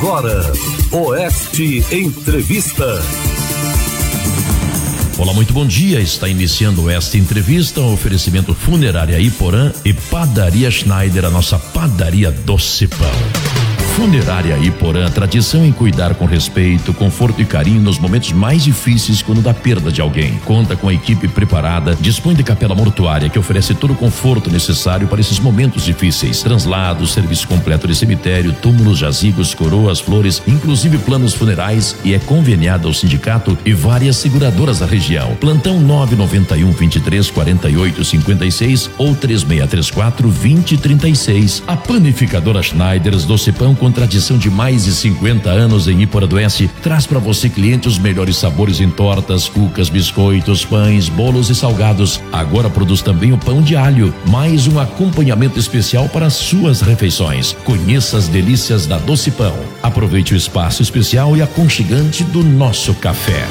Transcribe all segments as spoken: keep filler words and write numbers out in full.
Agora, Oeste Entrevista. Olá, muito bom dia. Está iniciando esta entrevista, um oferecimento Funerária Iporã e Padaria Schneider, a nossa padaria doce pão. Funerária Iporã, tradição em cuidar com respeito, conforto e carinho nos momentos mais difíceis quando da perda de alguém. Conta com a equipe preparada, dispõe de capela mortuária que oferece todo o conforto necessário para esses momentos difíceis. Translados, serviço completo de cemitério, túmulos, jazigos, coroas, flores, inclusive planos funerais, e é conveniada ao sindicato e várias seguradoras da região. Plantão nove nove um, vinte e três, quarenta e oito, cinquenta e seis ou três seis três quatro, vinte, trinta e seis. A panificadora Schneider's Doce Pão, com tradição de mais de cinquenta anos em Iporã do Oeste, traz para você, cliente, os melhores sabores em tortas, cucas, biscoitos, pães, bolos e salgados. Agora produz também o pão de alho, mais um acompanhamento especial para as suas refeições. Conheça as delícias da Doce Pão. Aproveite o espaço especial e aconchegante do nosso café.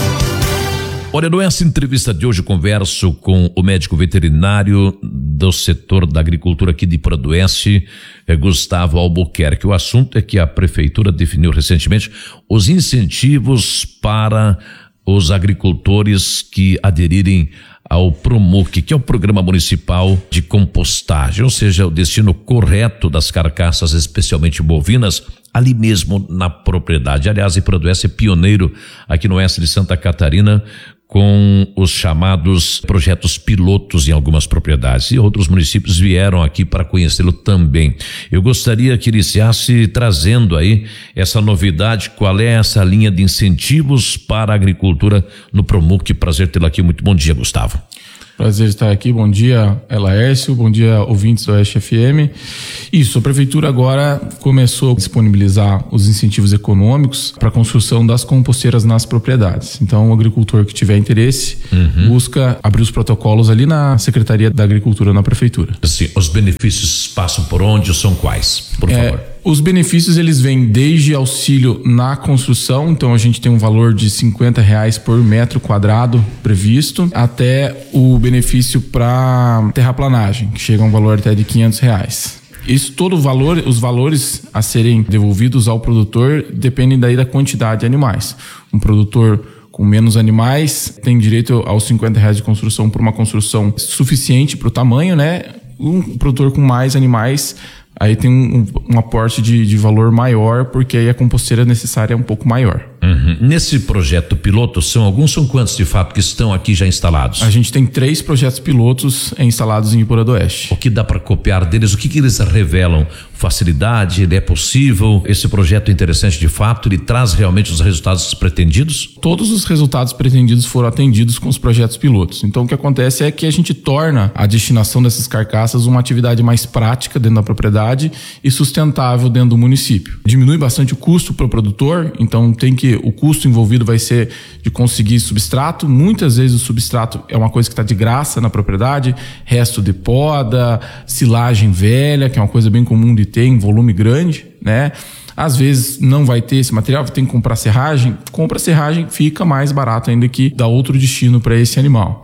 Olha, nessa entrevista de hoje eu converso com o médico veterinário do setor da agricultura aqui de Iporã do Oeste, é Gustavo Albuquerque. O assunto é que a prefeitura definiu recentemente os incentivos para os agricultores que aderirem ao PROMUC, que é o Programa Municipal de Compostagem, ou seja, o destino correto das carcaças, especialmente bovinas, ali mesmo na propriedade. Aliás, Iporã do Oeste é pioneiro aqui no oeste de Santa Catarina com os chamados projetos pilotos em algumas propriedades, e outros municípios vieram aqui para conhecê-lo também. Eu gostaria que iniciasse trazendo aí essa novidade, qual é essa linha de incentivos para a agricultura no PROMUC. Prazer tê-lo aqui, muito bom dia, Gustavo. Prazer estar aqui, bom dia Laércio, bom dia ouvintes do Oeste F M. Isso, a prefeitura agora começou a disponibilizar os incentivos econômicos para a construção das composteiras nas propriedades. Então o agricultor que tiver interesse, uhum, busca abrir os protocolos ali na Secretaria da Agricultura na prefeitura. Sim, os benefícios passam por onde ou são quais? Por é, favor. Os benefícios, eles vêm desde auxílio na construção, então a gente tem um valor de cinquenta reais por metro quadrado previsto, até o benefício para terraplanagem, que chega a um valor até de quinhentos reais. Isso, todo o valor, os valores a serem devolvidos ao produtor dependem daí da quantidade de animais. Um produtor com menos animais tem direito aos cinquenta reais de construção por uma construção suficiente para o tamanho, né? Um produtor com mais animais, aí tem um, um aporte de, de valor maior, porque aí a composteira necessária é um pouco maior. Uhum. Nesse projeto piloto, são alguns, são quantos de fato que estão aqui já instalados? A gente tem três projetos pilotos instalados em Iporã do Oeste. O que dá para copiar deles? O que, que eles revelam? Facilidade? Ele é possível? Esse projeto é interessante de fato? Ele traz realmente os resultados pretendidos? Todos os resultados pretendidos foram atendidos com os projetos pilotos. Então o que acontece é que a gente torna a destinação dessas carcaças uma atividade mais prática dentro da propriedade e sustentável dentro do município. Diminui bastante o custo para o produtor, então tem que o custo envolvido vai ser de conseguir substrato. Muitas vezes o substrato é uma coisa que está de graça na propriedade, resto de poda, silagem velha, que é uma coisa bem comum de ter em volume grande, né? Às vezes não vai ter esse material, tem que comprar serragem. Compra serragem, fica mais barato ainda que dá outro destino para esse animal.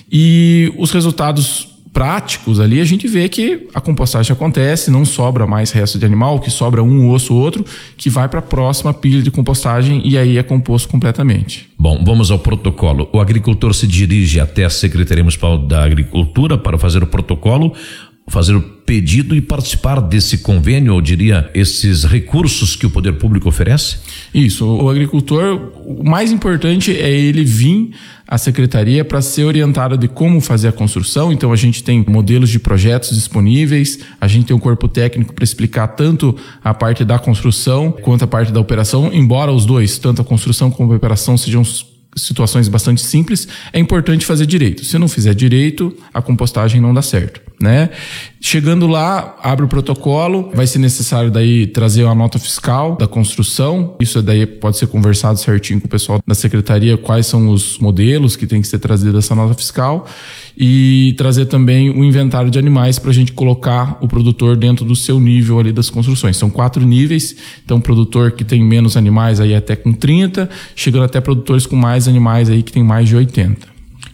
E os resultados práticos ali, a gente vê que a compostagem acontece, não sobra mais resto de animal, que sobra um osso ou outro, que vai para a próxima pilha de compostagem e aí é composto completamente. Bom, vamos ao protocolo. O agricultor se dirige até a Secretaria Municipal da Agricultura para fazer o protocolo, fazer o pedido e participar desse convênio, eu diria, esses recursos que o poder público oferece? Isso, o agricultor, o mais importante é ele vir à secretaria para ser orientado de como fazer a construção. Então a gente tem modelos de projetos disponíveis, a gente tem um corpo técnico para explicar tanto a parte da construção quanto a parte da operação, embora os dois, tanto a construção como a operação, sejam situações bastante simples, é importante fazer direito. Se não fizer direito, a compostagem não dá certo, né? Chegando lá, abre o protocolo, vai ser necessário daí trazer uma nota fiscal da construção. Isso daí pode ser conversado certinho com o pessoal da secretaria, quais são os modelos que tem que ser trazido dessa nota fiscal, e trazer também o inventário de animais para a gente colocar o produtor dentro do seu nível ali das construções. São quatro níveis, então produtor que tem menos animais aí até com trinta, chegando até produtores com mais animais aí que tem mais de oitenta.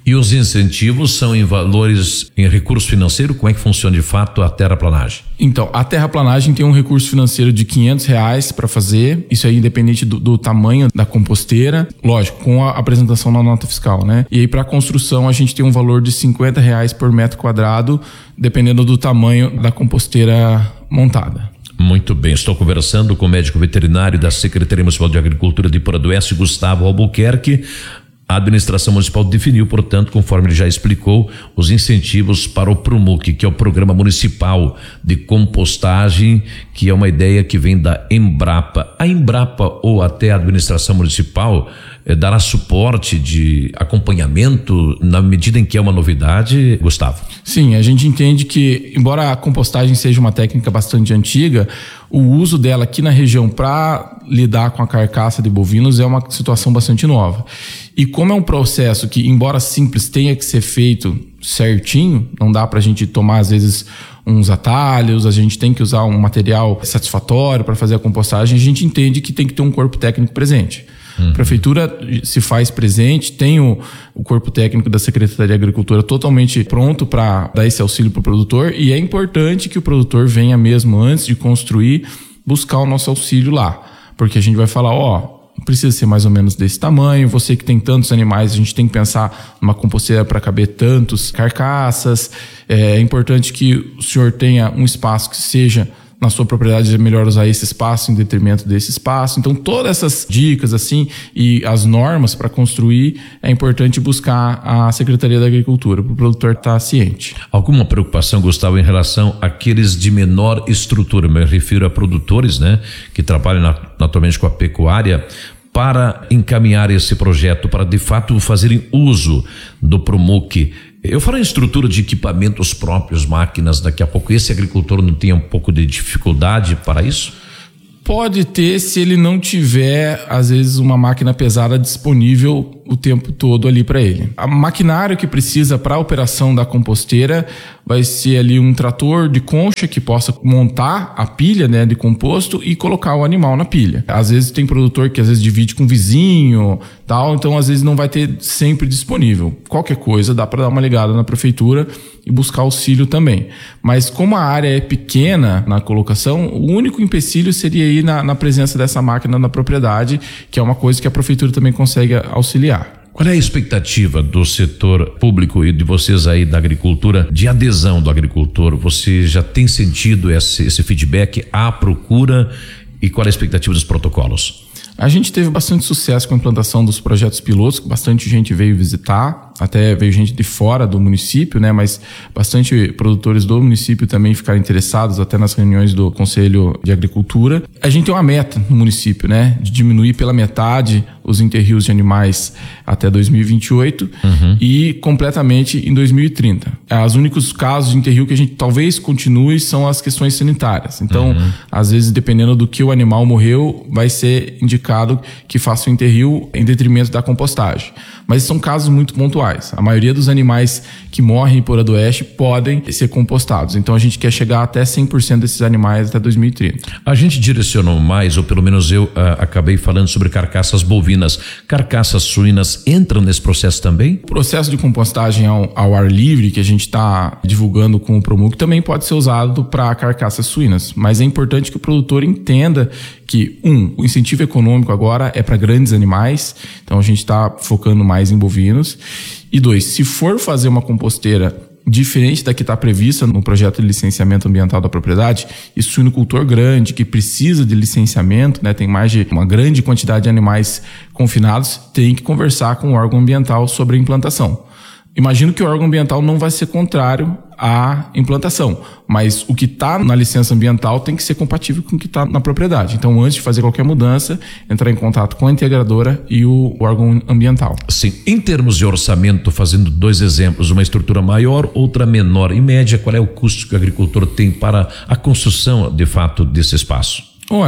E os incentivos são em valores, em recurso financeiro? Como é que funciona de fato a terraplanagem? Então, a terraplanagem tem um recurso financeiro de quinhentos reais para fazer, isso aí independente do, do tamanho da composteira, lógico, com a apresentação na nota fiscal, né? E aí para a construção a gente tem um valor de cinquenta reais por metro quadrado, dependendo do tamanho da composteira montada. Muito bem, estou conversando com o médico veterinário da Secretaria Municipal de Agricultura de Iporã do Oeste, Gustavo Albuquerque. A administração municipal definiu, portanto, conforme ele já explicou, os incentivos para o PROMUC, que é o Programa Municipal de Compostagem, que é uma ideia que vem da Embrapa. A Embrapa ou até a administração municipal eh, dará suporte de acompanhamento na medida em que é uma novidade, Gustavo? Sim, a gente entende que, embora a compostagem seja uma técnica bastante antiga, o uso dela aqui na região para lidar com a carcaça de bovinos é uma situação bastante nova. E como é um processo que, embora simples, tenha que ser feito certinho, não dá para a gente tomar, às vezes, uns atalhos, a gente tem que usar um material satisfatório para fazer a compostagem, a gente entende que tem que ter um corpo técnico presente. Uhum. A prefeitura se faz presente, tem o, o corpo técnico da Secretaria de Agricultura totalmente pronto para dar esse auxílio para o produtor, e é importante que o produtor venha mesmo antes de construir, buscar o nosso auxílio lá, porque a gente vai falar, ó, precisa ser mais ou menos desse tamanho, você que tem tantos animais, a gente tem que pensar numa composteira para caber tantos carcaças, é importante que o senhor tenha um espaço que seja na sua propriedade, é melhor usar esse espaço em detrimento desse espaço. Então, todas essas dicas assim e as normas para construir, é importante buscar a Secretaria da Agricultura, para o produtor estar ciente. Alguma preocupação, Gustavo, em relação àqueles de menor estrutura? Me refiro a produtores, né, que trabalham naturalmente com a pecuária, para encaminhar esse projeto, para de fato fazerem uso do PROMUC. Eu falo em estrutura de equipamentos próprios, máquinas, daqui a pouco esse agricultor não tem um pouco de dificuldade para isso? Pode ter, se ele não tiver, às vezes, uma máquina pesada disponível o tempo todo ali para ele. O maquinário que precisa para a operação da composteira vai ser ali um trator de concha que possa montar a pilha, né, de composto e colocar o animal na pilha. Às vezes tem produtor que às vezes divide com o vizinho, tal, então às vezes não vai ter sempre disponível. Qualquer coisa dá para dar uma ligada na prefeitura e buscar auxílio também. Mas como a área é pequena na colocação, o único empecilho seria aí na, na presença dessa máquina na propriedade, que é uma coisa que a prefeitura também consegue auxiliar. Qual é a expectativa do setor público e de vocês aí da agricultura, de adesão do agricultor? Você já tem sentido esse, esse feedback à procura e qual é a expectativa dos protocolos? A gente teve bastante sucesso com a implantação dos projetos pilotos, bastante gente veio visitar, até veio gente de fora do município, né? Mas bastante produtores do município também ficaram interessados, até nas reuniões do Conselho de Agricultura. A gente tem uma meta no município, né? De diminuir pela metade os enterrios de animais até dois mil e vinte e oito uhum. e completamente em dois mil e trinta. Os únicos casos de enterrio que a gente talvez continue são as questões sanitárias. Então, uhum. às vezes, dependendo do que o animal morreu, vai ser indicado que faça o enterrio em detrimento da compostagem. Mas são casos muito pontuais. A maioria dos animais que morrem em Iporã do Oeste podem ser compostados. Então a gente quer chegar até cem por cento desses animais até dois mil e trinta. A gente direcionou mais, ou pelo menos eu uh, acabei falando sobre carcaças bovinas. Carcaças suínas entram nesse processo também? O processo de compostagem ao, ao ar livre que a gente está divulgando com o PROMUC também pode ser usado para carcaças suínas. Mas é importante que o produtor entenda que, um, o incentivo econômico agora é para grandes animais, então a gente está focando mais em bovinos. E dois, se for fazer uma composteira diferente da que está prevista no projeto de licenciamento ambiental da propriedade, e suinocultor grande, que precisa de licenciamento, né, tem mais de uma grande quantidade de animais confinados, tem que conversar com o órgão ambiental sobre a implantação. Imagino que o órgão ambiental não vai ser contrário à implantação, mas o que está na licença ambiental tem que ser compatível com o que está na propriedade. Então, antes de fazer qualquer mudança, entrar em contato com a integradora e o órgão ambiental. Sim, em termos de orçamento, fazendo dois exemplos, uma estrutura maior, outra menor, em média, qual é o custo que o agricultor tem para a construção, de fato, desse espaço? Olha,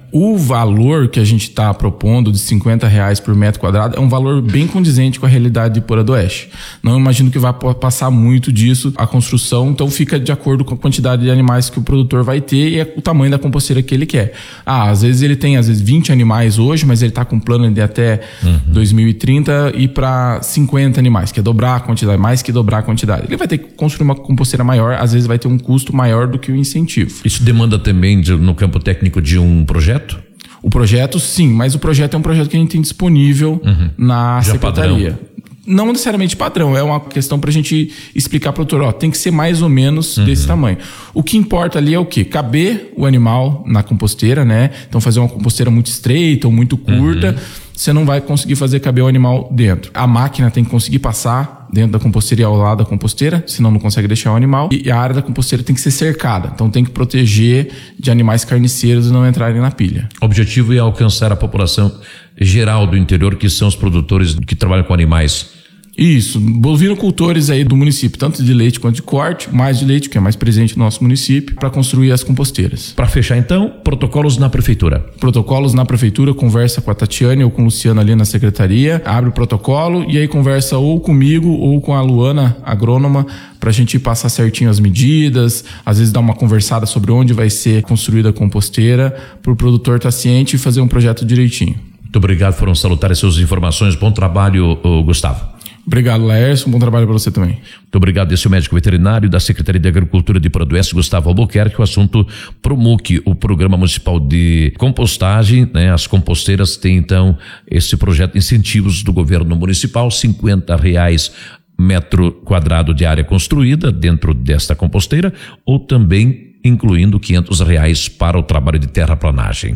O valor que a gente está propondo de cinquenta reais por metro quadrado é um valor bem condizente com a realidade de Iporã do Oeste. Não imagino que vá passar muito disso a construção, então fica de acordo com a quantidade de animais que o produtor vai ter e o tamanho da composteira que ele quer. Ah, às vezes ele tem às vezes vinte animais hoje, mas ele está com plano de até uhum. dois mil e trinta ir para cinquenta animais, que é dobrar a quantidade, mais que dobrar a quantidade. Ele vai ter que construir uma composteira maior, às vezes vai ter um custo maior do que o incentivo. Isso demanda também de, no campo técnico de um projeto? O projeto, sim, mas o projeto é um projeto que a gente tem disponível uhum. na Já secretaria. Padrão. Não necessariamente padrão, é uma questão pra gente explicar pro produtor, ó, tem que ser mais ou menos uhum. desse tamanho. O que importa ali é o quê? Caber o animal na composteira, né? Então fazer uma composteira muito estreita ou muito curta, uhum. você não vai conseguir fazer caber o animal dentro. A máquina tem que conseguir passar dentro da composteira e ao lado da composteira, senão não consegue deixar o animal. E a área da composteira tem que ser cercada, então tem que proteger de animais carniceiros e não entrarem na pilha. O objetivo é alcançar a população geral do interior, que são os produtores que trabalham com animais. Isso, bovinocultores aí do município, tanto de leite quanto de corte, mais de leite, que é mais presente no nosso município, para construir as composteiras. Para fechar então, protocolos na prefeitura. Protocolos na prefeitura, conversa com a Tatiane ou com o Luciano ali na secretaria, abre o protocolo e aí conversa ou comigo ou com a Luana, agrônoma, para a gente passar certinho as medidas, às vezes dar uma conversada sobre onde vai ser construída a composteira, para o produtor estar ciente e fazer um projeto direitinho. Muito obrigado, foram salutares suas informações, bom trabalho, Gustavo. Obrigado, Laércio. Um bom trabalho para você também. Muito obrigado. Esse é o médico veterinário da Secretaria de Agricultura de Iporã do Oeste, Gustavo Albuquerque. O assunto Promuc, o Programa Municipal de Compostagem, né? As composteiras têm, então, esse projeto de incentivos do governo municipal, cinquenta reais metro quadrado de área construída dentro desta composteira, ou também incluindo quinhentos reais para o trabalho de terraplanagem.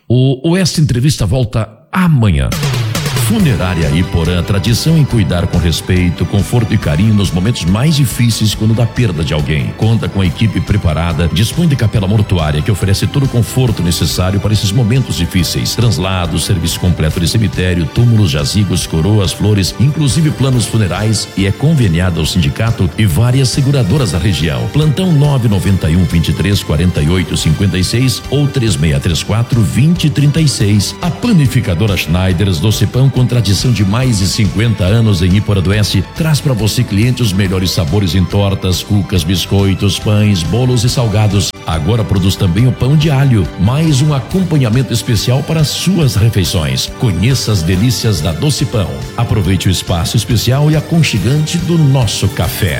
O Oeste Entrevista volta amanhã. Funerária Iporã, tradição em cuidar com respeito, conforto e carinho nos momentos mais difíceis quando da perda de alguém. Conta com a equipe preparada, dispõe de capela mortuária que oferece todo o conforto necessário para esses momentos difíceis. Translados, serviço completo de cemitério, túmulos, jazigos, coroas, flores, inclusive planos funerais, e é conveniada ao sindicato e várias seguradoras da região. Plantão nove nove um, vinte e três, quarenta e oito, cinquenta e seis ou três seis três quatro, vinte, trinta e seis. A panificadora Schneiders Doce Pão, com tradição de mais de cinquenta anos em Iporã do Oeste, traz para você, cliente, os melhores sabores em tortas, cucas, biscoitos, pães, bolos e salgados. Agora produz também o pão de alho, mais um acompanhamento especial para suas refeições. Conheça as delícias da Doce Pão. Aproveite o espaço especial e aconchegante do nosso café.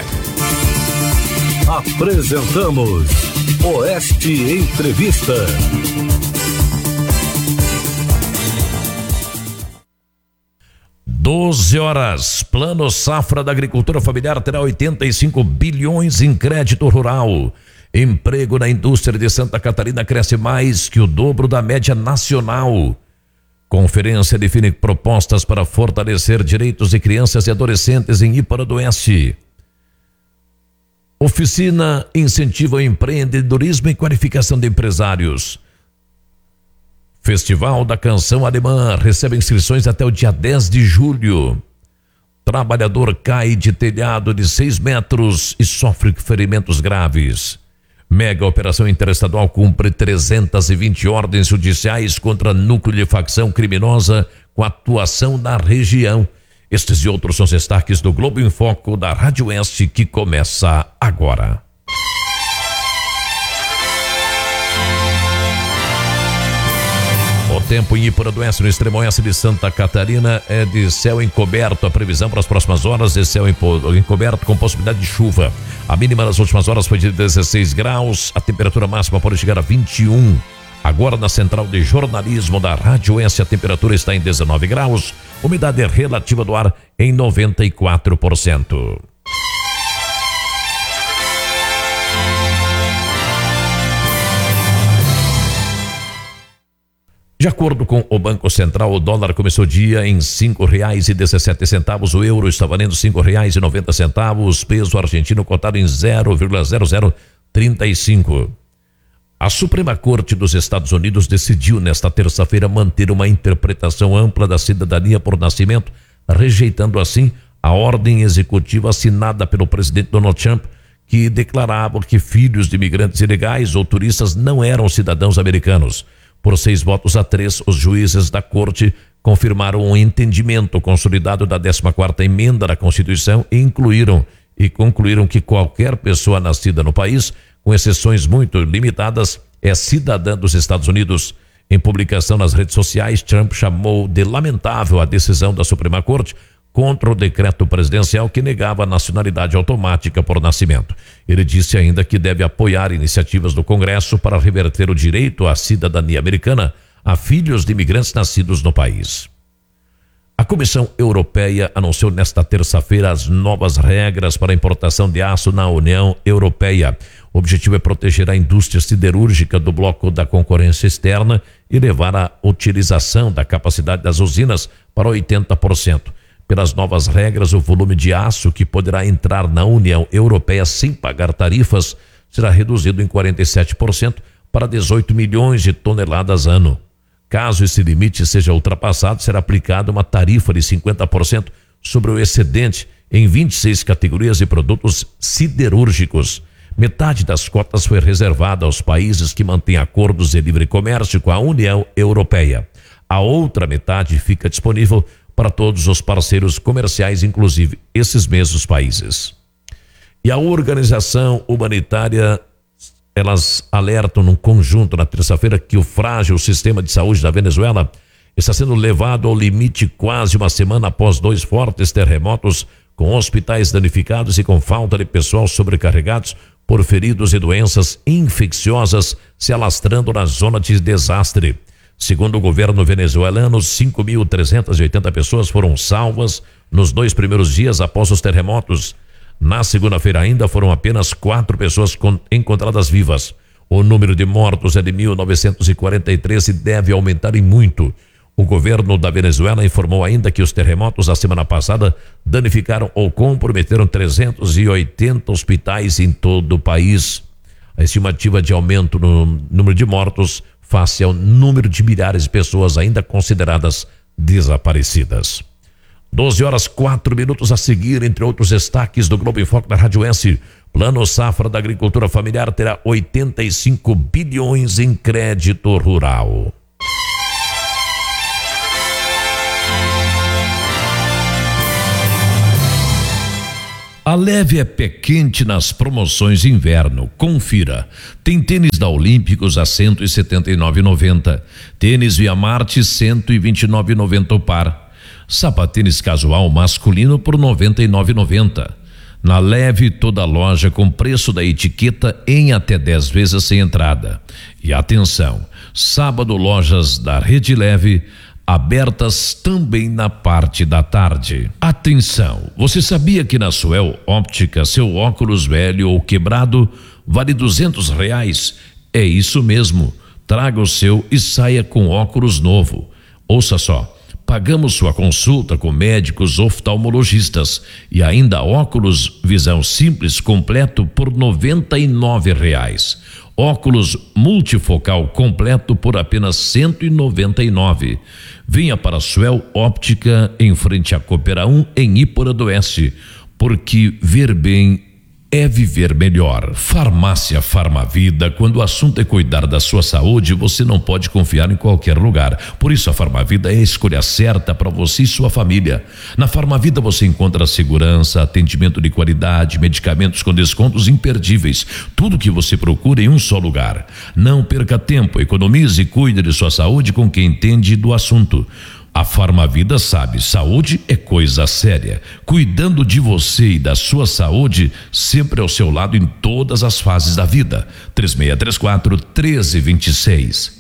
Apresentamos Oeste Entrevista. doze horas. Plano Safra da Agricultura Familiar terá oitenta e cinco bilhões em crédito rural. Emprego na indústria de Santa Catarina cresce mais que o dobro da média nacional. Conferência define propostas para fortalecer direitos de crianças e adolescentes em Iporã do Oeste. Oficina incentiva o empreendedorismo e qualificação de empresários. Festival da Canção Alemã recebe inscrições até o dia dez de julho. Trabalhador cai de telhado de seis metros e sofre ferimentos graves. Mega operação interestadual cumpre trezentas e vinte ordens judiciais contra núcleo de facção criminosa com atuação na região. Estes e outros são os destaques do Globo em Foco da Rádio Oeste, que começa agora. O tempo em Iporã do Oeste, no extremo oeste de Santa Catarina, é de céu encoberto. A previsão para as próximas horas é céu encoberto com possibilidade de chuva. A mínima nas últimas horas foi de dezesseis graus, a temperatura máxima pode chegar a vinte e um. Agora na central de jornalismo da Rádio Oeste, a temperatura está em dezenove graus, umidade relativa do ar em noventa e quatro por cento. De acordo com o Banco Central, o dólar começou o dia em cinco reais e dezessete centavos, o euro está valendo cinco reais e noventa centavos, peso argentino cotado em zero vírgula zero zero trinta e cinco. A Suprema Corte dos Estados Unidos decidiu nesta terça-feira manter uma interpretação ampla da cidadania por nascimento, rejeitando assim a ordem executiva assinada pelo presidente Donald Trump, que declarava que filhos de imigrantes ilegais ou turistas não eram cidadãos americanos. Por seis votos a três, os juízes da corte confirmaram um entendimento consolidado da décima quarta emenda da Constituição e incluíram e concluíram que qualquer pessoa nascida no país, com exceções muito limitadas, é cidadã dos Estados Unidos. Em publicação nas redes sociais, Trump chamou de lamentável a decisão da Suprema Corte contra o decreto presidencial que negava a nacionalidade automática por nascimento. Ele disse ainda que deve apoiar iniciativas do Congresso para reverter o direito à cidadania americana a filhos de imigrantes nascidos no país. A Comissão Europeia anunciou nesta terça-feira as novas regras para a importação de aço na União Europeia. O objetivo é proteger a indústria siderúrgica do bloco da concorrência externa e levar a utilização da capacidade das usinas para oitenta por cento. Pelas novas regras, o volume de aço que poderá entrar na União Europeia sem pagar tarifas será reduzido em quarenta e sete por cento para dezoito milhões de toneladas ano. Caso esse limite seja ultrapassado, será aplicada uma tarifa de cinquenta por cento sobre o excedente em vinte e seis categorias de produtos siderúrgicos. Metade das cotas foi reservada aos países que mantêm acordos de livre comércio com a União Europeia. A outra metade fica disponível para todos os parceiros comerciais, inclusive esses mesmos países. E a organização humanitária, elas alertam num conjunto na terça-feira que o frágil sistema de saúde da Venezuela está sendo levado ao limite quase uma semana após dois fortes terremotos, com hospitais danificados e com falta de pessoal sobrecarregados por feridos e doenças infecciosas se alastrando na zona de desastre. Segundo o governo venezuelano, cinco mil trezentas e oitenta pessoas foram salvas nos dois primeiros dias após os terremotos. Na segunda-feira ainda foram apenas quatro pessoas encontradas vivas. O número de mortos é de mil novecentos e quarenta e três e deve aumentar em muito. O governo da Venezuela informou ainda que os terremotos da semana passada danificaram ou comprometeram trezentos e oitenta hospitais em todo o país. A estimativa de aumento no número de mortos face ao número de milhares de pessoas ainda consideradas desaparecidas. doze horas, quatro minutos a seguir, entre outros destaques do Globo em Foco da Rádio S. Plano Safra da Agricultura Familiar terá oitenta e cinco bilhões em crédito rural. A Leve é pé quente nas promoções de inverno. Confira. Tem tênis da Olímpicos a cento e setenta e nove reais e noventa centavos. Tênis Via Marte cento e vinte e nove reais e noventa centavos o par. Sapatênis casual masculino por noventa e nove reais e noventa centavos. Na Leve, toda loja com preço da etiqueta em até dez vezes sem entrada. E atenção, sábado lojas da Rede Leve abertas também na parte da tarde. Atenção, você sabia que na Suel Óptica seu óculos velho ou quebrado vale duzentos reais? É isso mesmo, traga o seu e saia com óculos novo. Ouça só, pagamos sua consulta com médicos oftalmologistas e ainda óculos visão simples completo por noventa e nove reais. Óculos multifocal completo por apenas cento e noventa e nove reais. Venha para a Suel Óptica em frente à Coopera um em Ípora do Oeste, porque ver bem é viver melhor. Farmácia Farmavida, quando o assunto é cuidar da sua saúde, você não pode confiar em qualquer lugar. Por isso a Farmavida é a escolha certa para você e sua família. Na Farmavida você encontra segurança, atendimento de qualidade, medicamentos com descontos imperdíveis. Tudo que você procura em um só lugar. Não perca tempo, economize e cuide de sua saúde com quem entende do assunto. A Farmavida sabe, saúde é coisa séria. Cuidando de você e da sua saúde, sempre ao seu lado em todas as fases da vida. três seis três quatro, um três dois seis.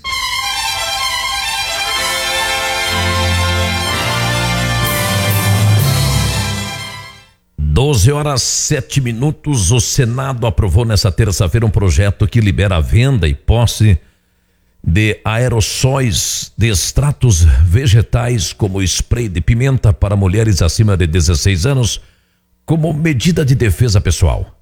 doze horas, sete minutos. O Senado aprovou nesta terça-feira um projeto que libera a venda e posse de aerossóis de extratos vegetais como spray de pimenta para mulheres acima de dezesseis anos como medida de defesa pessoal.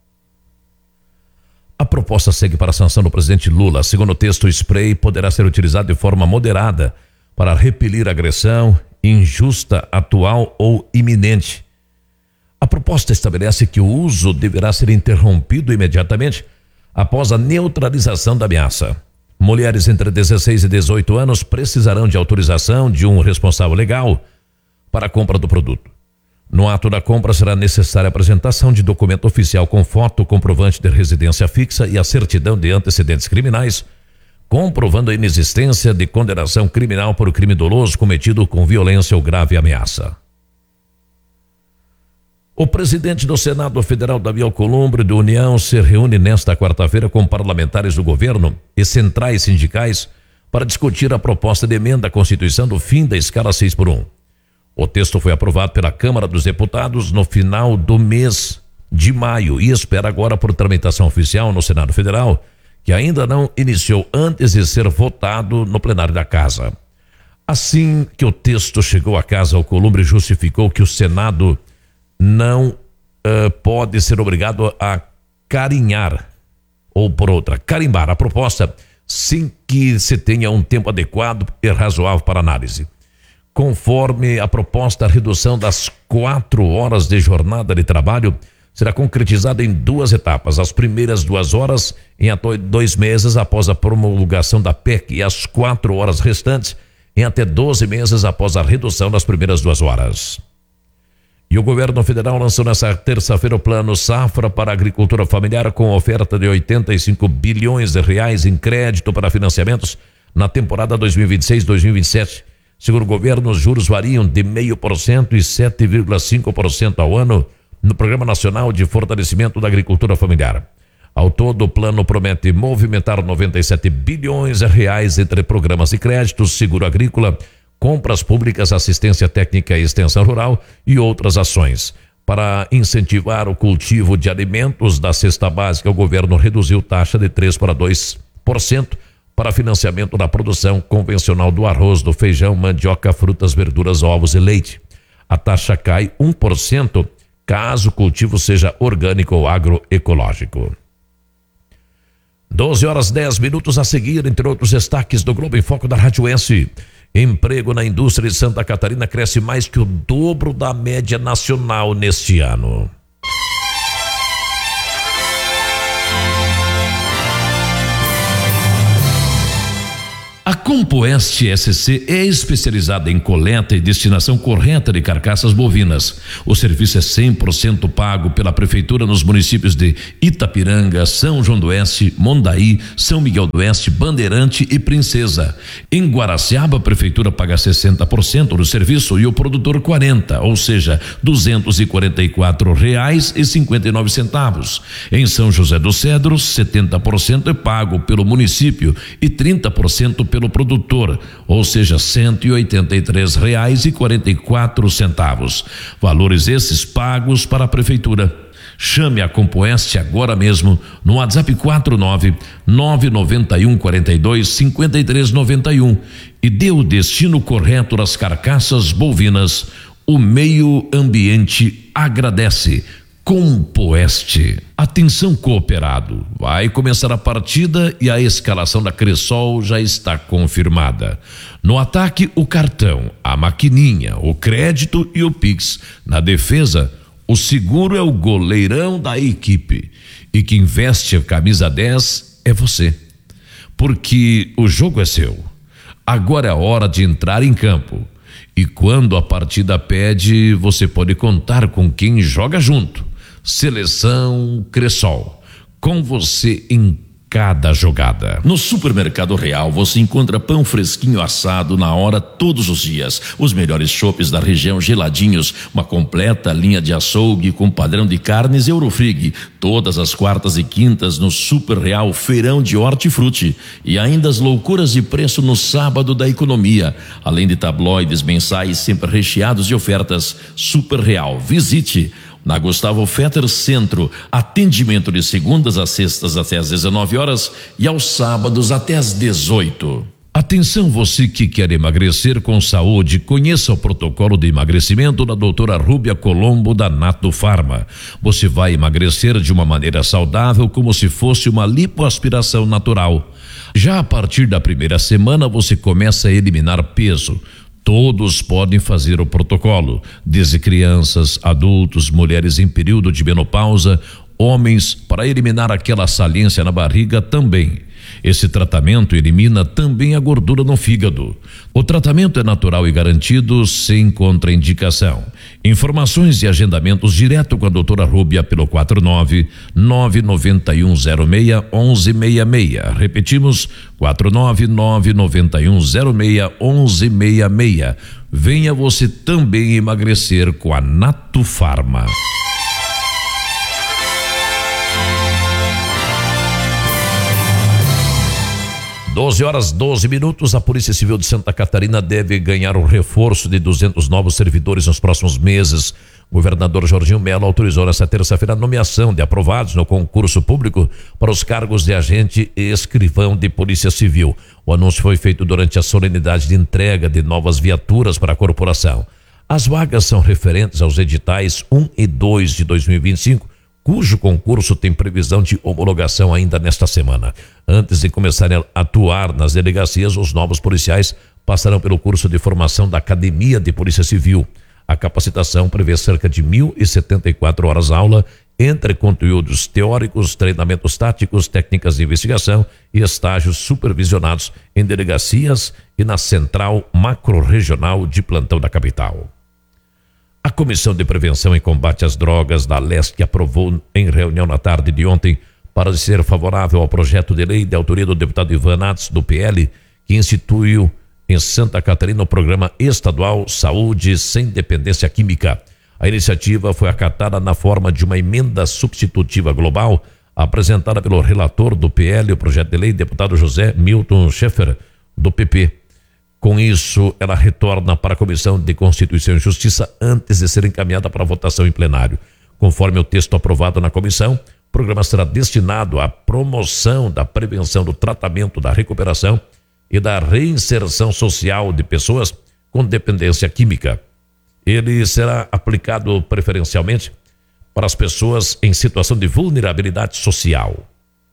A proposta segue para a sanção do presidente Lula. Segundo o texto, o spray poderá ser utilizado de forma moderada para repelir agressão injusta, atual ou iminente. A proposta estabelece que o uso deverá ser interrompido imediatamente após a neutralização da ameaça. Mulheres entre dezesseis e dezoito anos precisarão de autorização de um responsável legal para a compra do produto. No ato da compra será necessária a apresentação de documento oficial com foto, comprovante de residência fixa e a certidão de antecedentes criminais, comprovando a inexistência de condenação criminal por crime doloso cometido com violência ou grave ameaça. O presidente do Senado Federal, Davi Alcolumbre, do União, se reúne nesta quarta-feira com parlamentares do governo e centrais sindicais para discutir a proposta de emenda à Constituição do fim da escala seis por um. O texto foi aprovado pela Câmara dos Deputados no final do mês de maio e espera agora por tramitação oficial no Senado Federal, que ainda não iniciou antes de ser votado no plenário da Casa. Assim que o texto chegou à Casa, Alcolumbre justificou que o Senado não uh, pode ser obrigado a carinhar, ou por outra, carimbar a proposta sem que se tenha um tempo adequado e razoável para análise. Conforme a proposta, a redução das quatro horas de jornada de trabalho será concretizada em duas etapas. As primeiras duas horas em até dois meses após a promulgação da P E C e as quatro horas restantes em até doze meses após a redução das primeiras duas horas. E o governo federal lançou nesta terça-feira o Plano Safra para a Agricultura Familiar com oferta de oitenta e cinco bilhões de reais em crédito para financiamentos na temporada dois mil e vinte e seis, dois mil e vinte e sete. Segundo o governo, os juros variam de zero vírgula cinco por cento e sete vírgula cinco por cento ao ano no Programa Nacional de Fortalecimento da Agricultura Familiar. Ao todo, o plano promete movimentar noventa e sete bilhões de reais entre programas de crédito, seguro agrícola, compras públicas, assistência técnica e extensão rural e outras ações. Para incentivar o cultivo de alimentos da cesta básica, o governo reduziu taxa de três para dois por cento para financiamento da produção convencional do arroz, do feijão, mandioca, frutas, verduras, ovos e leite. A taxa cai um por cento caso o cultivo seja orgânico ou agroecológico. doze horas dez minutos a seguir, entre outros destaques do Globo em Foco da Rádio S. Emprego na indústria de Santa Catarina cresce mais que o dobro da média nacional neste ano. A Compoeste S C é especializada em coleta e destinação correta de carcaças bovinas. O serviço é cem por cento pago pela Prefeitura nos municípios de Itapiranga, São João do Oeste, Mondaí, São Miguel do Oeste, Bandeirante e Princesa. Em Guaraciaba, a Prefeitura paga sessenta por cento do serviço e o produtor quarenta por cento, ou seja, duzentos e quarenta e quatro reais e cinquenta e nove centavos. Em São José dos Cedros, setenta por cento é pago pelo município e trinta por cento pelo produtor, ou seja, cento e oitenta e três reais e quarenta e quatro centavos. Valores esses pagos para a Prefeitura. Chame a Compoeste agora mesmo no WhatsApp quatro nove nove nove um quatro dois cinco três nove um e dê o destino correto das carcaças bovinas. O meio ambiente agradece. Compoeste. Atenção, cooperado. Vai começar a partida e a escalação da Cressol já está confirmada. No ataque, o cartão, a maquininha, o crédito e o Pix. Na defesa, o seguro é o goleirão da equipe. E quem veste a camisa dez é você. Porque o jogo é seu. Agora é a hora de entrar em campo. E quando a partida pede, você pode contar com quem joga junto. Seleção Cressol, com você em cada jogada. No Supermercado Real você encontra pão fresquinho assado na hora todos os dias, os melhores chopes da região geladinhos, uma completa linha de açougue com padrão de carnes Eurofrig, todas as quartas e quintas no Super Real Feirão de Hortifruti e ainda as loucuras de preço no sábado da economia, além de tabloides mensais sempre recheados de ofertas. Super Real, visite na Gustavo Fetter Centro, atendimento de segundas a sextas até às dezenove horas e aos sábados até às dezoito. Atenção, você que quer emagrecer com saúde, conheça o protocolo de emagrecimento da doutora Rúbia Colombo da Nato Farma. Você vai emagrecer de uma maneira saudável, como se fosse uma lipoaspiração natural. Já a partir da primeira semana você começa a eliminar peso. Todos podem fazer o protocolo, desde crianças, adultos, mulheres em período de menopausa, homens, para eliminar aquela saliência na barriga também. Esse tratamento elimina também a gordura no fígado. O tratamento é natural e garantido, sem contraindicação. Informações e agendamentos direto com a doutora Rúbia pelo quatro nove nove nove um zero seis um um seis seis. Repetimos, quatro nove nove nove um zero seis um um seis seis. Venha você também emagrecer com a Natufarma. doze horas, doze minutos. A Polícia Civil de Santa Catarina deve ganhar um reforço de duzentos novos servidores nos próximos meses. O governador Jorginho Melo autorizou nesta terça-feira a nomeação de aprovados no concurso público para os cargos de agente e escrivão de Polícia Civil. O anúncio foi feito durante a solenidade de entrega de novas viaturas para a corporação. As vagas são referentes aos editais um e dois de dois mil e vinte e cinco, cujo concurso tem previsão de homologação ainda nesta semana. Antes de começarem a atuar nas delegacias, os novos policiais passarão pelo curso de formação da Academia de Polícia Civil. A capacitação prevê cerca de mil e setenta e quatro horas aula, entre conteúdos teóricos, treinamentos táticos, técnicas de investigação e estágios supervisionados em delegacias e na Central Macro-Regional de Plantão da capital. A Comissão de Prevenção e Combate às Drogas da Leste aprovou em reunião na tarde de ontem para ser favorável ao projeto de lei de autoria do deputado Ivan Nats, do P L, que instituiu em Santa Catarina o Programa Estadual Saúde Sem Dependência Química. A iniciativa foi acatada na forma de uma emenda substitutiva global apresentada pelo relator do P L, o projeto de lei, deputado José Milton Schaeffer, do P P. Com isso, ela retorna para a Comissão de Constituição e Justiça antes de ser encaminhada para votação em plenário. Conforme o texto aprovado na comissão, o programa será destinado à promoção da prevenção do tratamento, da recuperação e da reinserção social de pessoas com dependência química. Ele será aplicado preferencialmente para as pessoas em situação de vulnerabilidade social.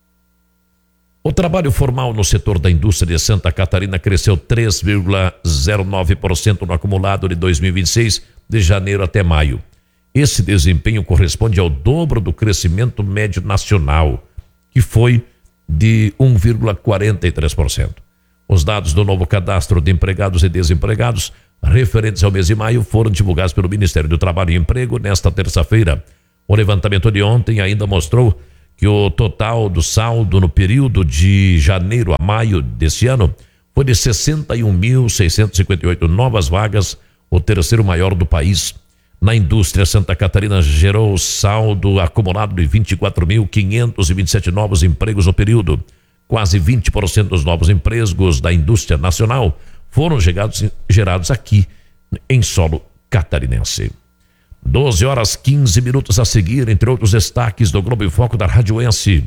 O trabalho formal no setor da indústria de Santa Catarina cresceu três vírgula zero nove por cento no acumulado de dois mil e vinte e seis, de janeiro até maio. Esse desempenho corresponde ao dobro do crescimento médio nacional, que foi de um vírgula quarenta e três por cento. Os dados do novo cadastro de empregados e desempregados referentes ao mês de maio foram divulgados pelo Ministério do Trabalho e Emprego nesta terça-feira. O levantamento de ontem ainda mostrou que o total do saldo no período de janeiro a maio deste ano foi de sessenta e um mil seiscentos e cinquenta e oito novas vagas, o terceiro maior do país. Na indústria, Santa Catarina gerou saldo acumulado de vinte e quatro mil quinhentos e vinte e sete novos empregos no período. Quase vinte por cento dos novos empregos da indústria nacional foram gerados, gerados aqui em solo catarinense. doze horas quinze minutos a seguir, entre outros destaques do Globo em Foco da Radioense.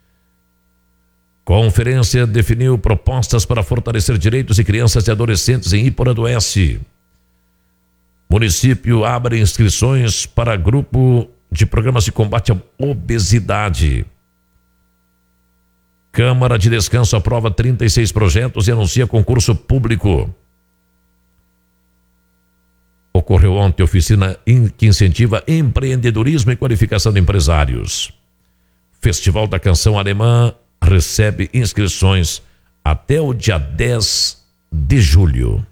Conferência definiu propostas para fortalecer direitos de crianças e adolescentes em Iporã do Oeste. Município abre inscrições para grupo de programas de combate à obesidade. Câmara de Descanso aprova trinta e seis projetos e anuncia concurso público. Ocorreu ontem oficina que incentiva empreendedorismo e qualificação de empresários. Festival da Canção Alemã recebe inscrições até o dia dez de julho.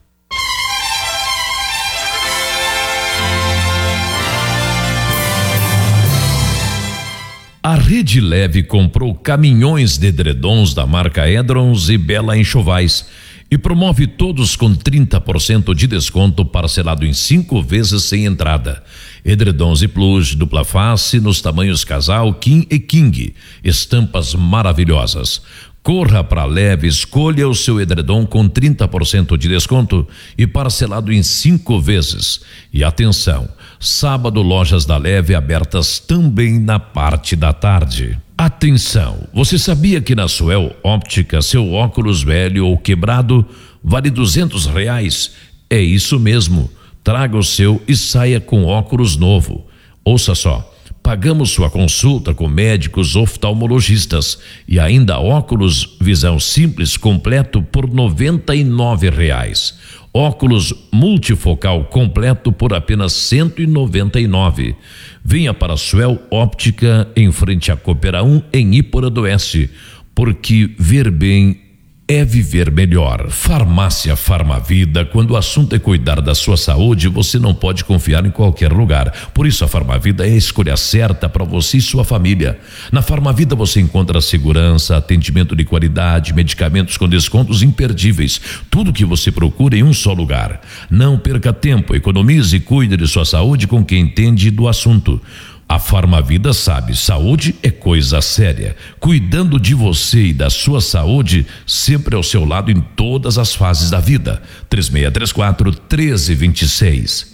A Rede Leve comprou caminhões de edredons da marca Edrons e Bela Enxovais e promove todos com trinta por cento de desconto parcelado em cinco vezes sem entrada. Edredons e plush dupla face nos tamanhos casal, king e king. Estampas maravilhosas. Corra para Leve, escolha o seu edredom com trinta por cento de desconto e parcelado em cinco vezes. E atenção, sábado lojas da Leve abertas também na parte da tarde. Atenção, você sabia que na Suel Óptica seu óculos velho ou quebrado vale duzentos reais? É isso mesmo, traga o seu e saia com óculos novo. Ouça só. Pagamos sua consulta com médicos oftalmologistas e ainda óculos visão simples completo por noventa e nove reais. Óculos multifocal completo por apenas cento e noventa e nove. Venha para a Suel Óptica em frente à Coopera um em Iporã do Oeste. porque ver bem é viver melhor. Farmácia Farmavida, quando o assunto é cuidar da sua saúde, você não pode confiar em qualquer lugar. Por isso a Farmavida é a escolha certa para você e sua família. Na Farmavida você encontra segurança, atendimento de qualidade, medicamentos com descontos imperdíveis. Tudo que você procura em um só lugar. Não perca tempo, economize e cuide de sua saúde com quem entende do assunto. A Farmavida sabe, saúde é coisa séria. Cuidando de você e da sua saúde, sempre ao seu lado em todas as fases da vida. três seis três quatro, um três dois seis.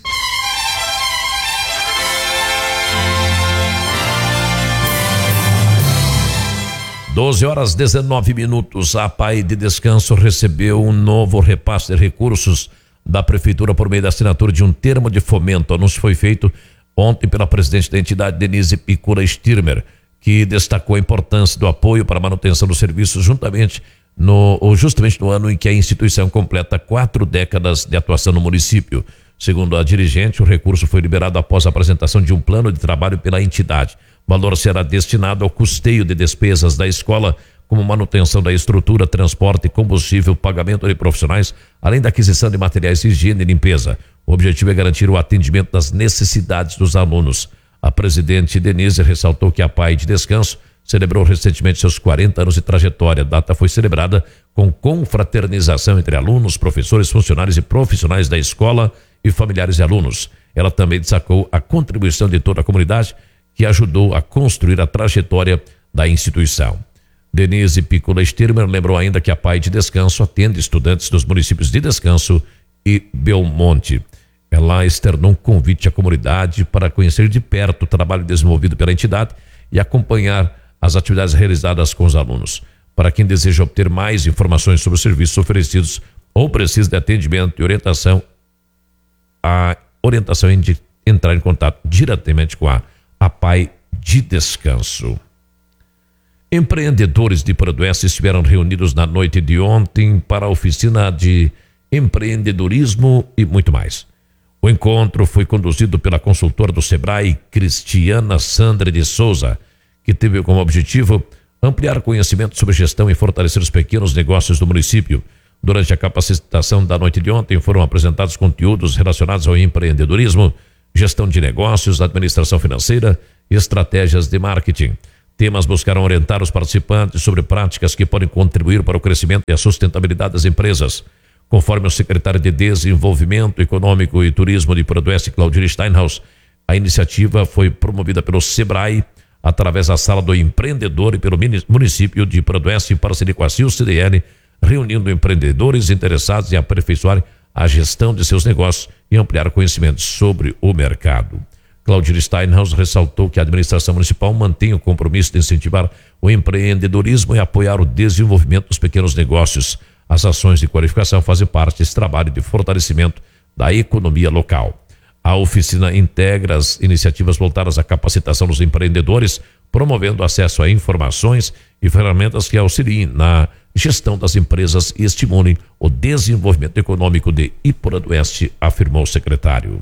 doze horas dezenove minutos. A Pai de Descanso recebeu um novo repasse de recursos da Prefeitura por meio da assinatura de um termo de fomento. O anúncio foi feito ontem pela presidente da entidade, Denise Picula Stirmer, que destacou a importância do apoio para a manutenção dos serviços juntamente no, ou justamente no ano em que a instituição completa quatro décadas de atuação no município. Segundo a dirigente, o recurso foi liberado após a apresentação de um plano de trabalho pela entidade. O valor será destinado ao custeio de despesas da escola, como manutenção da estrutura, transporte, combustível, pagamento de profissionais, além da aquisição de materiais de higiene e limpeza. O objetivo é garantir o atendimento das necessidades dos alunos. A presidente Denise ressaltou que a Pai de Descanso celebrou recentemente seus quarenta anos de trajetória. A data foi celebrada com confraternização entre alunos, professores, funcionários e profissionais da escola e familiares de alunos. Ela também destacou a contribuição de toda a comunidade que ajudou a construir a trajetória da instituição. Denise Picula Stirmer lembrou ainda que a Pai de Descanso atende estudantes dos municípios de Descanso e Belmonte. Ela externou um convite à comunidade para conhecer de perto o trabalho desenvolvido pela entidade e acompanhar as atividades realizadas com os alunos. Para quem deseja obter mais informações sobre os serviços oferecidos ou precisa de atendimento e orientação, a orientação é de entrar em contato diretamente com a, a Pai de Descanso. Empreendedores de Paraduense estiveram reunidos na noite de ontem para a oficina de empreendedorismo e muito mais. O encontro foi conduzido pela consultora do Sebrae, Cristiana Sandra de Souza, que teve como objetivo ampliar conhecimento sobre gestão e fortalecer os pequenos negócios do município. Durante a capacitação da noite de ontem foram apresentados conteúdos relacionados ao empreendedorismo, gestão de negócios, administração financeira e estratégias de marketing. Temas buscaram orientar os participantes sobre práticas que podem contribuir para o crescimento e a sustentabilidade das empresas. Conforme o secretário de Desenvolvimento Econômico e Turismo de Paraduense, Claudir Steinhaus, a iniciativa foi promovida pelo Sebrae através da Sala do Empreendedor e pelo município de Paraduense em parceria com a C I L C D L, reunindo empreendedores interessados em aperfeiçoar a gestão de seus negócios e ampliar conhecimentos sobre o mercado. Claudir Steinhaus ressaltou que a administração municipal mantém o compromisso de incentivar o empreendedorismo e apoiar o desenvolvimento dos pequenos negócios. As ações de qualificação fazem parte desse trabalho de fortalecimento da economia local. A oficina integra as iniciativas voltadas à capacitação dos empreendedores, promovendo acesso a informações e ferramentas que auxiliem na gestão das empresas e estimulem o desenvolvimento econômico de Iporaduense, afirmou o secretário.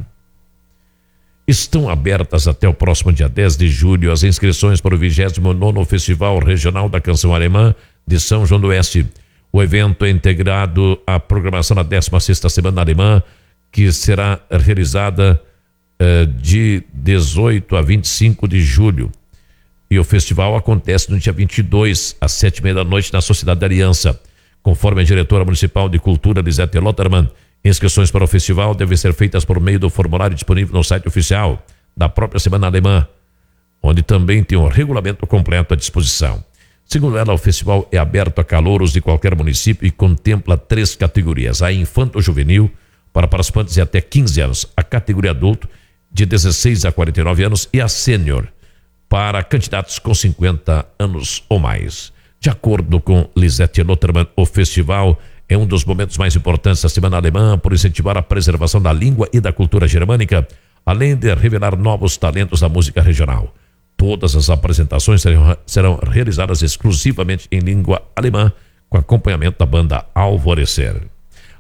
Estão abertas até o próximo dia dez de julho as inscrições para o vigésimo nono Festival Regional da Canção Alemã de São João do Oeste. O evento é integrado à programação da décima sexta Semana Alemã, que será realizada eh, de dezoito a vinte e cinco de julho. E o festival acontece no dia vinte e dois, às sete e meia da noite, na Sociedade da Aliança. Conforme a diretora municipal de Cultura, Lisete Lotterman, inscrições para o festival devem ser feitas por meio do formulário disponível no site oficial da própria Semana Alemã, onde também tem um regulamento completo à disposição. Segundo ela, o festival é aberto a calouros de qualquer município e contempla três categorias: a infanto-juvenil, para participantes de até quinze anos, a categoria adulto, de dezesseis a quarenta e nove anos, e a sênior, para candidatos com cinquenta anos ou mais. De acordo com Lisete Lotterman, o festival é um dos momentos mais importantes da Semana Alemã por incentivar a preservação da língua e da cultura germânica, além de revelar novos talentos da música regional. Todas as apresentações serão, serão realizadas exclusivamente em língua alemã, com acompanhamento da banda Alvorecer.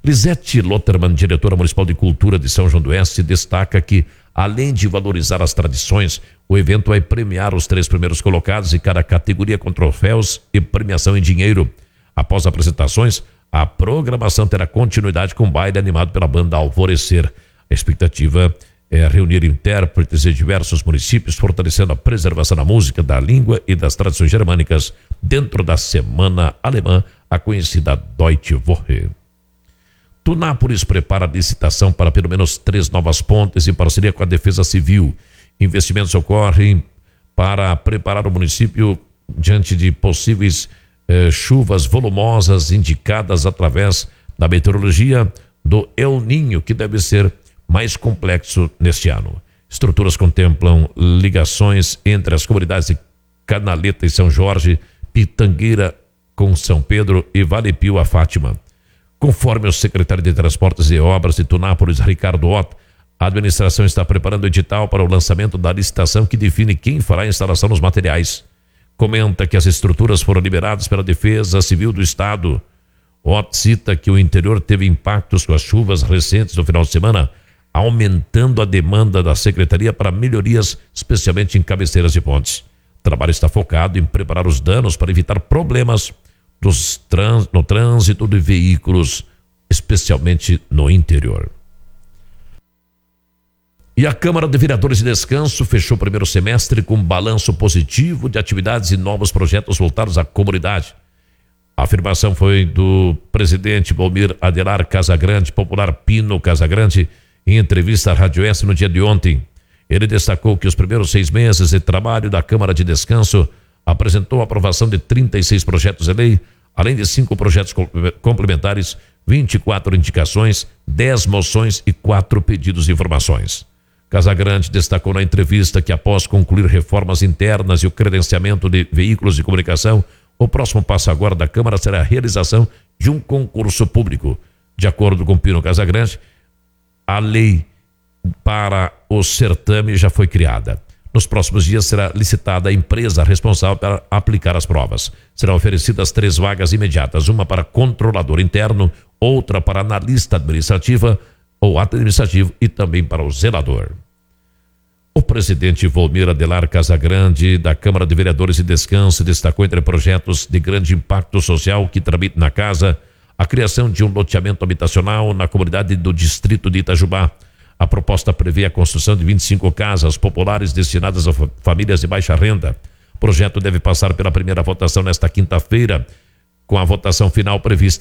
Lisete Lotterman, diretora municipal de cultura de São João do Oeste, destaca que, além de valorizar as tradições, o evento vai premiar os três primeiros colocados em cada categoria com troféus e premiação em dinheiro. Após apresentações, a programação terá continuidade com baile animado pela banda Alvorecer. A expectativa é reunir intérpretes de diversos municípios, fortalecendo a preservação da música, da língua e das tradições germânicas dentro da Semana Alemã, a conhecida Deutsche Woche. Tunápolis prepara a licitação para pelo menos três novas pontes em parceria com a Defesa Civil. Investimentos ocorrem para preparar o município diante de possíveis eh, chuvas volumosas indicadas através da meteorologia do El Niño, que deve ser mais complexo neste ano. Estruturas contemplam ligações entre as comunidades de Canaleta e São Jorge, Pitangueira com São Pedro e Vale Pio a Fátima. Conforme o secretário de Transportes e Obras de Tunápolis, Ricardo Ott, a administração está preparando o edital para o lançamento da licitação que define quem fará a instalação dos materiais. Comenta que as estruturas foram liberadas pela Defesa Civil do Estado. Ott cita que o interior teve impactos com as chuvas recentes no final de semana, aumentando a demanda da Secretaria para melhorias, especialmente em cabeceiras de pontes. O trabalho está focado em preparar os danos para evitar problemas dos trans, no trânsito de veículos, especialmente no interior. E a Câmara de Vereadores de Descanso fechou o primeiro semestre com um balanço positivo de atividades e novos projetos voltados à comunidade. A afirmação foi do presidente Valmir Adelar Casagrande, popular Pino Casagrande, em entrevista à Rádio S no dia de ontem. Ele destacou que os primeiros seis meses de trabalho da Câmara de Descanso apresentou a aprovação de trinta e seis projetos de lei, além de cinco projetos complementares, vinte e quatro indicações, dez moções e quatro pedidos de informações. Casagrande destacou na entrevista que, após concluir reformas internas e o credenciamento de veículos de comunicação, o próximo passo agora da Câmara será a realização de um concurso público. De acordo com Pino Casagrande, a lei para o certame já foi criada. Nos próximos dias será licitada a empresa responsável para aplicar as provas. Serão oferecidas três vagas imediatas, uma para controlador interno, outra para analista administrativa ou administrativo e também para o zelador. O presidente Valmir Adelar Casagrande, da Câmara de Vereadores de Descanso, destacou entre projetos de grande impacto social que tramitam na casa a criação de um loteamento habitacional na comunidade do distrito de Itajubá. A proposta prevê a construção de vinte e cinco casas populares destinadas a famílias de baixa renda. O projeto deve passar pela primeira votação nesta quinta-feira, com a votação final prevista